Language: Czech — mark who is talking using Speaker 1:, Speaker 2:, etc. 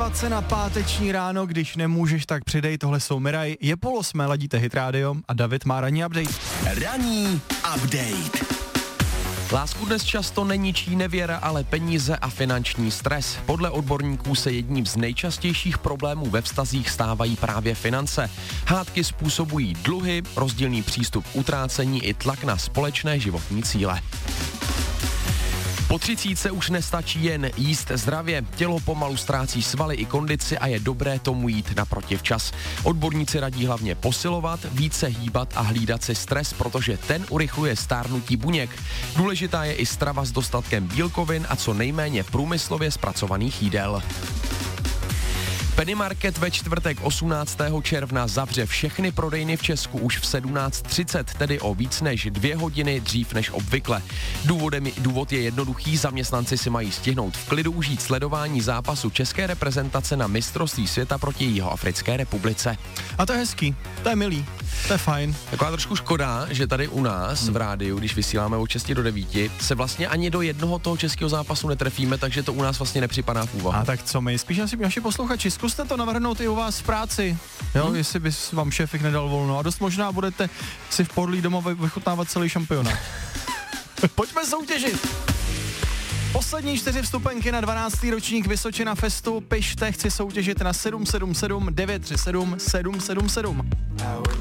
Speaker 1: Nalévat se na páteční ráno, když nemůžeš, tak přidej, tohle jsou Miraj. Je 7:30, ladíte Hit Radio a David má ranní update.
Speaker 2: Ranní update.
Speaker 3: Lásku dnes často neničí nevěra, ale peníze a finanční stres. Podle odborníků se jedním z nejčastějších problémů ve vztazích stávají právě finance. Hádky způsobují dluhy, rozdílný přístup k utrácení i tlak na společné životní cíle. Po 30 už nestačí jen jíst zdravě, tělo pomalu ztrácí svaly i kondici a je dobré tomu jít naproti včas. Odborníci radí hlavně posilovat, více hýbat a hlídat si stres, protože ten urychluje stárnutí buněk. Důležitá je i strava s dostatkem bílkovin a co nejméně průmyslově zpracovaných jídel. Penny Market ve čtvrtek 18. června zavře všechny prodejny v Česku už v 17:30, tedy o víc než 2 hodiny dřív než obvykle. Důvod je jednoduchý, zaměstnanci si mají stihnout v klidu užít sledování zápasu české reprezentace na mistrovství světa proti Jihoafrické republice.
Speaker 1: A to je hezký, to je milý, to je fajn.
Speaker 3: Taková trošku škoda, že tady u nás v rádiu, když vysíláme od 6 do 9, se vlastně ani do jednoho toho českého zápasu netrefíme, takže to u nás vlastně nepřipadá v úvahu.
Speaker 1: A tak co my? Spíš asi naši posluchači, zkuste to navrhnout i u vás v práci, jo, jestli bys vám šéfik nedal volno a dost možná budete si v pohodlí doma vychutnávat celý šampionát. Pojďme soutěžit! Poslední 4 vstupenky na 12. ročník Vysočina Festu. Pište, chci soutěžit na 777 937 777.